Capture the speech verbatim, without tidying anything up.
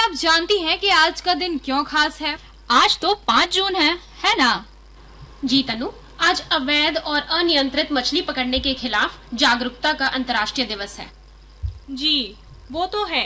आप जानती हैं कि आज का दिन क्यों खास है? आज तो पाँच जून है, है ना? जी तनु, आज अवैध और अनियंत्रित मछली पकड़ने के खिलाफ जागरूकता का अंतर्राष्ट्रीय दिवस है। जी, वो तो है।